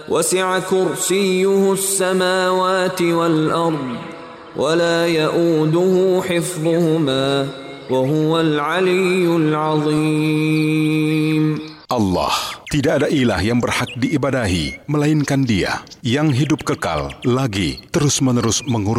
وسع كرسيه السماوات والأرض ولا يؤوده حفظهما وهو العلي العظيم. Allah, tidak ada ilah yang berhak diibadahi melainkan Dia yang hidup kekal lagi terus-menerus mengurus